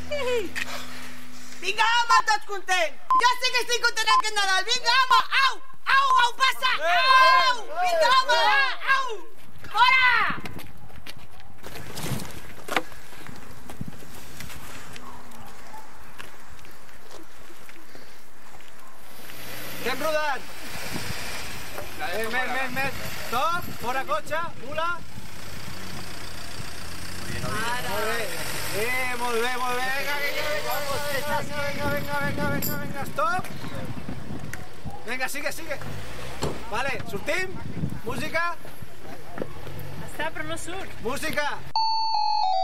Vinga, home, tots contents. Jo sí que estic content aquest Nadal. Vinga, home, au! Au, au, passa! Au! Vinga, home, va! Au! Fora! Que hem rodat? Més. Stop, fora cotxe, mula. Molt bé. Vinga, stop. Vinga, sigue. Vale, sortim. Música. Està, però no surt. Música.